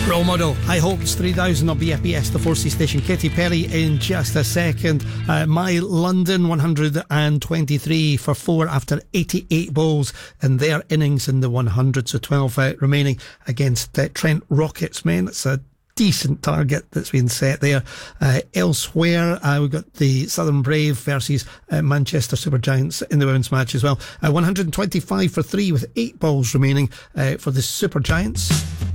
Role Model, High Hopes 3000 on BFBS, the 4C station. Katy Perry in just a second. My London 123 for 4 after 88 balls in their innings in the 100, so 12 remaining against Trent Rockets men. It's a decent target that's been set there. Elsewhere, we've got the Southern Brave versus Manchester Supergiants in the women's match as well. 125 for 3 with 8 balls remaining for the Supergiants.